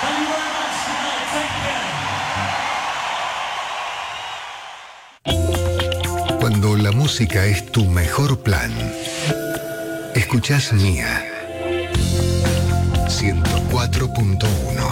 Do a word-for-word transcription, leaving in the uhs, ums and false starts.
Cuando la música es tu mejor plan, escuchás Mía ciento cuatro punto uno.